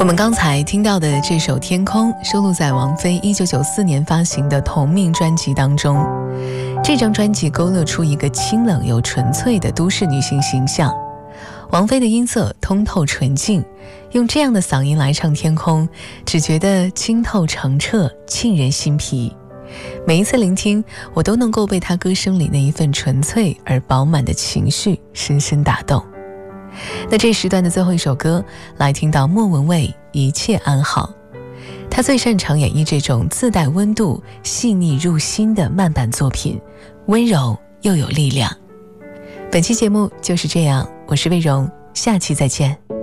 我们刚才听到的这首《天空》收录在王菲1994年发行的同名专辑当中。这张专辑勾勒出一个清冷又纯粹的都市女性形象。王菲的音色通透纯净，用这样的嗓音来唱《天空》，只觉得清透澄澈，沁人心脾。每一次聆听，我都能够被她歌声里那一份纯粹而饱满的情绪深深打动。那这时段的最后一首歌，来听到莫文蔚《一切安好》。她最擅长演绎这种自带温度、细腻入心的慢板作品，温柔又有力量。本期节目就是这样，我是魏荣，下期再见。